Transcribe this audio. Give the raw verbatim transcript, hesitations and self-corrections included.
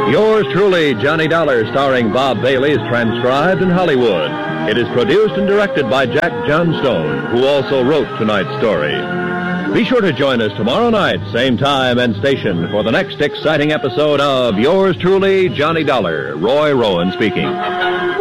Yours truly, Johnny Dollar, starring Bob Bailey, is transcribed in Hollywood. It is produced and directed by Jack Johnstone, who also wrote tonight's story. Be sure to join us tomorrow night, same time and station, for the next exciting episode of Yours truly, Johnny Dollar. Roy Rowan speaking.